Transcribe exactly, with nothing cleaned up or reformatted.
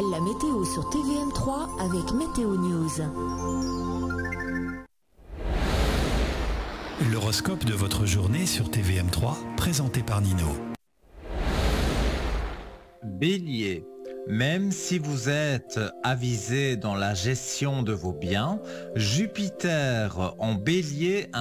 La météo sur T V M trois avec Météo News. L'horoscope de votre journée sur T V M trois, présenté par Nino. Bélier, même si vous êtes avisé dans la gestion de vos biens, Jupiter en Bélier